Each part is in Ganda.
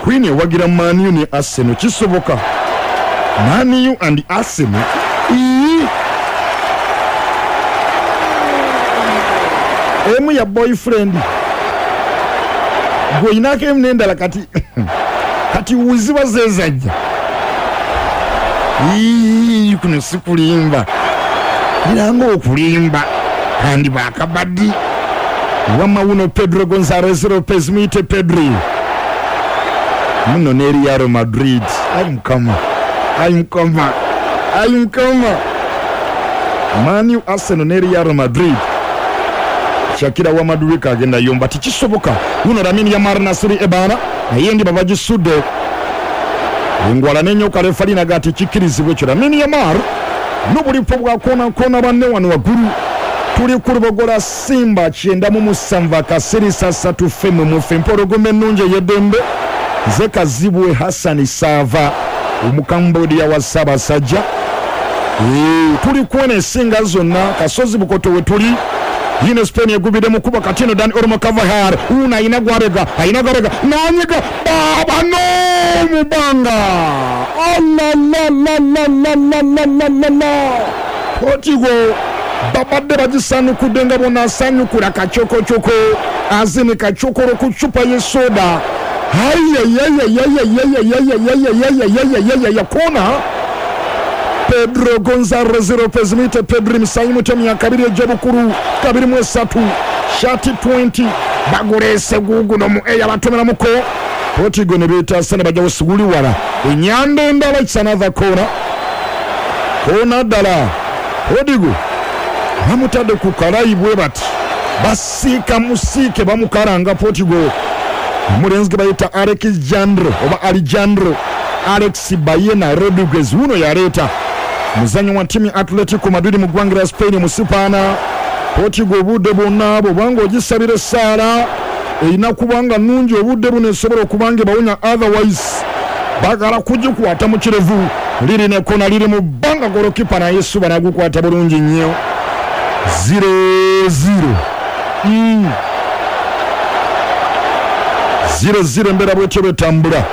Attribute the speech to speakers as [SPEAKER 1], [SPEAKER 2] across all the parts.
[SPEAKER 1] Queen wagira Man U ne Arsenal kisoboka. Man U and Arsenal. Emu ya boyfriend. Goinake emnendala kati. Kati uziba zezajja. Kuno sikulimba. Ilango okulimba. Kandi bakabadi. Wama uno Pedro Gonzalez Lopez mite Pedri. Muno neri Real Madrid. I'm coming. Man U Arsenal neri Real Madrid. Shakira wa Maduika agenda yomba tikisoboka. Uno Lamine Yamal Nasri Ebana. Ayendi babaji sude. Ngwala nenyo karefali na gati kikirizibwe kyo Lamine Yamal. Nobuli pobwa kona banne wano waguru. Tuli kurubogola Simba kyenda mu musanva kasiri sasa tufemu mu Mpologome nunje yedembe zeka zibwe Hassan Sava Cambodia wa Sabasajja tuli kuone singa zonna kasozi bukoto we tuli yine Spain yegubide mu kuba katino Dan Ormo Cavahar una inagwarega nanyiga baba no mubanga Portugal babadde bajisanu kudenga bona sanyu kula kachoko azini kachokoro kuchupa yesoda kona Pedro Gonzalez Lopez mite Pedri Msaimu tomi ya kabiri ejabukuru kabiri mwesatu shati 20 bagurese guguno mu eya batomera muko Portugal ne beta sana baja usuguli wala enyande ndala it's another corner dala Portugal bamutade ku Karaibwe bati basika musike bamukaranga Portugal mulenzi bayita Alejandro Alex Bayena Rodriguez uno yareta muzanyo wa timu Atletico Madrid mu gwangera Spain musipana Portugal budde bonna bango gisabire sala ina kubanga nungi obudde bune sobolo kubange bawunya otherwise bagala kujikwata mu kirevu liri ne kona liri mu banga golokipa na Yesu banagukwata bulungi nnyo 0-0 mbera bwetyo betambula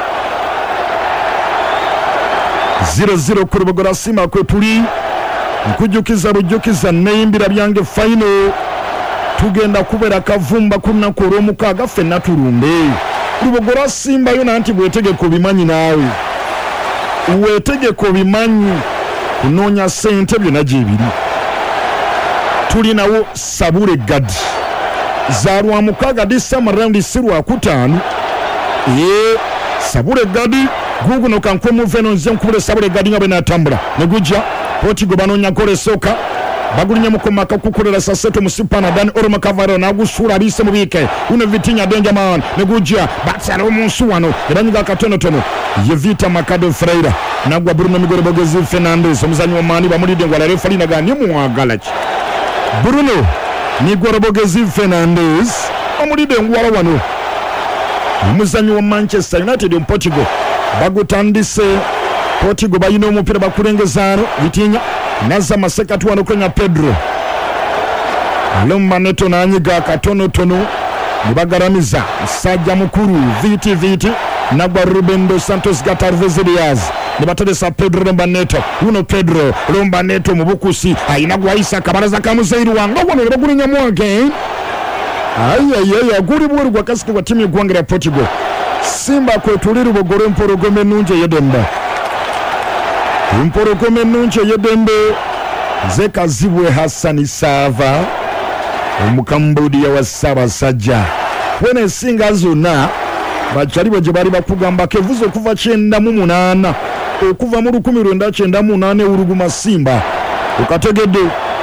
[SPEAKER 1] 0-0 kurubogola Simba kwe tuli nkujukiza neyimbira byange final tugenda kubera kavumba kunna ko romukaga fenna tulumbe kurubogola Simba yona anti bwetegeko bimanyi nawe wetegeko bimanyi kunonya sente byona jibiri tulinawo Sabure Gadi zarwa mukaga disama round sirwa kutanu Sabure Gadi gugu no kankwe muveno nze nkubule Sabure Gadi ngabe natambula negujja Portugal banonya kole soka bagulinya mukomaka kukolera saseto musipana Dan Ormo Cavahar na gusura bise mubike uno Vitinha Denjaman negujja batsalo munsu wano eranyiga katono Yevita Makado Freira nagwa Bruno Migorobogezi Fernandes omuzanyi wa mani bamulide ngwala refali na gani muwagalachi Bruno Migorobogezi Fernandes omulide ngwala wano omuzanyi wa Manchester United mu Portugal bagutandise Portugal bayina omupira bakulengezano Vitinha naza masekatu wano kwenya Pedro Lomba neto na anyiga katono nibagaramiza sajja mukuru viti nagwa Ruben dos Santos Gatarvez Diaz nibatadesa Pedro Lomba neto uno Pedro Lomba neto mubukusi ainagwa Isa kabaraza kamuzairu wango wano bagulinya mwage guri bwuru gwa kasiki wa timu gwangera Portugal Simba kwetuliru bogore Mpologome nunje yedembe zeka zibwe Hassan Sava Cambodia wa Sabasajja wene singa zona bachalibo je bali bakugamba kevuzo kuva 98 okuva mu 1998 uruguma Simba ukategede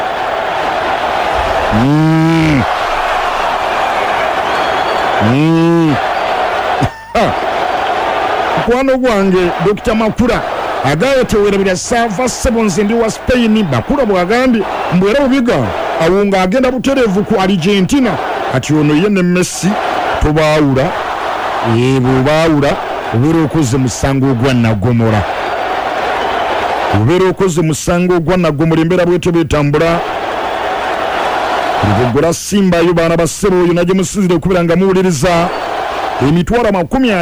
[SPEAKER 1] kwano gwange Dr. Makura agaye tewerebira Sava Sebonze ndi wa Spain bakura bwagambye mbwera bubiga awunga agenda buterevu ku Argentina ati ono yene Messi tubawura ubero okoze musango gwa nagomora imbera bwete betambula ubugura Simba yo bana basebo yo naje musizire kubiranga muwuliriza emitwara 10